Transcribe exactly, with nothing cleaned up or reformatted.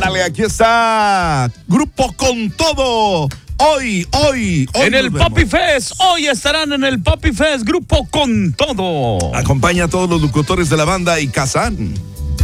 Árale, aquí está Grupo Con Todo. Hoy, hoy, hoy. En el Poppy Fest. Hoy estarán en el Poppy Fest. Grupo Con Todo. Acompaña a todos los locutores de la banda y Kazán.